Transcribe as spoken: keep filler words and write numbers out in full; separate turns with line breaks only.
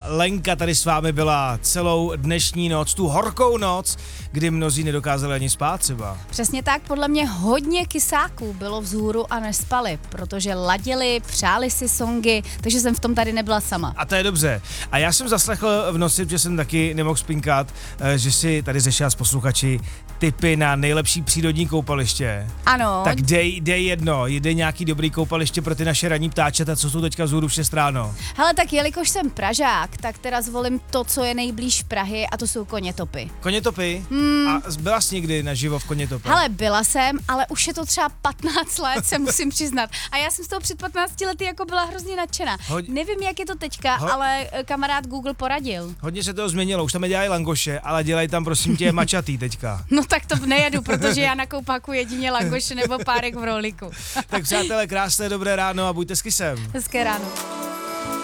Lenka tady s vámi byla celou dnešní noc, tu horkou noc, kdy mnozí nedokázali ani spát třeba.
Přesně tak, podle mě hodně kysáků bylo vzhůru a nespali, protože ladili, přáli si songy, takže jsem v tom tady nebyla sama.
A to je dobře. A já jsem zaslechl v noci, že jsem taky nemohl spinkat, že si tady řešila s posluchači tipy na nejlepší přírodní koupaliště.
Ano.
Tak dej, dej jedno, dej nějaký dobrý koupaliště pro ty naše ranní ptáčata, co jsou teďka vzhůru v šest ráno.
Hele, tak jelikož jsem Pražák, tak teda zvolím to, co je nejblíž Prahy, a to jsou Konětopy.
Konětopy?
Hmm.
A byla jsi někdy naživo v Konětopech?
Hele, byla jsem, ale už je to třeba patnáct let, se musím přiznat. A já jsem z toho před patnácti lety jako byla hrozně nadšená.
Hod...
Nevím, jak je to teďka,
Ho...
ale kamarád Google poradil.
Hodně se toho změnilo, už tam dělají langoše, ale dělají tam prosím tě mačatý teďka.
No tak to nejedu, protože já na koupáku jedině langoše nebo párek v rohlíku.
Tak přátelé, krásné dobré ráno a buďte s kysem.
Hezké ráno.